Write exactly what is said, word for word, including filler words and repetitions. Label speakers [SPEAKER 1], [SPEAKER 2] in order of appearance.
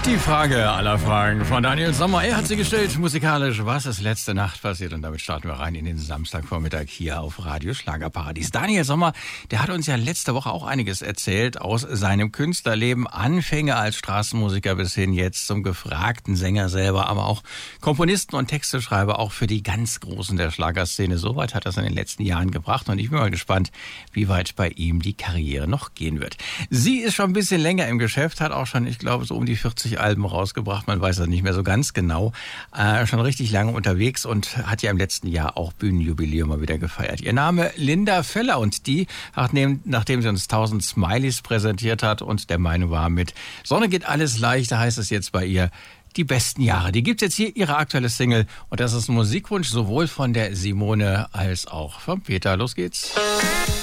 [SPEAKER 1] Die Frage aller Fragen von Daniel Sommer. Er hat sie gestellt, musikalisch. Was ist letzte Nacht passiert? Und damit starten wir rein in den Samstagvormittag hier auf Radio Schlagerparadies. Daniel Sommer, der hat uns ja letzte Woche auch einiges erzählt aus seinem Künstlerleben. Anfänge als Straßenmusiker bis hin jetzt zum gefragten Sänger selber, aber auch Komponisten und Texteschreiber, auch für die ganz Großen der Schlagerszene. Soweit hat er es in den letzten Jahren gebracht. Und ich bin mal gespannt, wie weit bei ihm die Karriere noch gehen wird. Sie ist schon ein bisschen länger im Geschäft, hat auch schon, ich glaube, so um die vierzig Alben rausgebracht, man weiß das nicht mehr so ganz genau, äh, schon richtig lange unterwegs und hat ja im letzten Jahr auch Bühnenjubiläum mal wieder gefeiert. Ihr Name Linda Völler und die, nachdem, nachdem sie uns tausend Smileys präsentiert hat und der Meinung war, mit Sonne geht alles leichter, heißt es jetzt bei ihr, die besten Jahre. Die gibt's jetzt hier, ihre aktuelle Single, und das ist ein Musikwunsch sowohl von der Simone als auch von Peter. Los geht's.